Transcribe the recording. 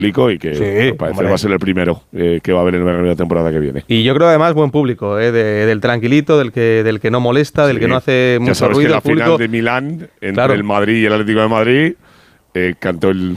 y que parece va a ser el primero que va a haber en la temporada que viene. Y yo creo además buen público, del tranquilito, del que no molesta, del que no hace mucho ruido. Que la final de Milán entre el Madrid y el Atlético de Madrid cantó el